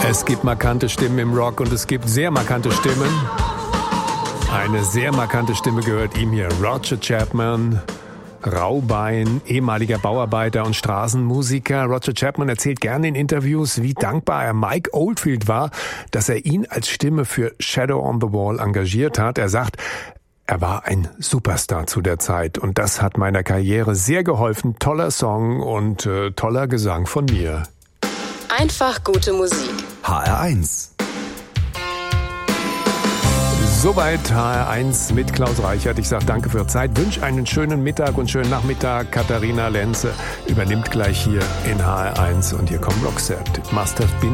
Es gibt markante Stimmen im Rock und es gibt sehr markante Stimmen. Eine sehr markante Stimme gehört ihm hier. Roger Chapman, Raubein, ehemaliger Bauarbeiter und Straßenmusiker. Roger Chapman erzählt gerne in Interviews, wie dankbar er Mike Oldfield war, dass er ihn als Stimme für Shadow on the Wall engagiert hat. Er sagt, er war ein Superstar zu der Zeit und das hat meiner Karriere sehr geholfen. Toller Song und toller Gesang von mir. Einfach gute Musik. HR1. Soweit HR1 mit Klaus Reichert. Ich sage danke für Ihre Zeit, wünsche einen schönen Mittag und schönen Nachmittag. Katharina Lenze übernimmt gleich hier in HR1 und hier kommt Roxette. It must have been